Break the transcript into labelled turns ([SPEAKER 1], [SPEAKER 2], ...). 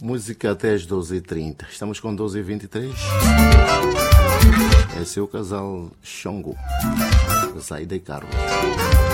[SPEAKER 1] Música até às 12h30. Estamos com 12h23. Esse é o casal Xongo, Zaida e Carlos.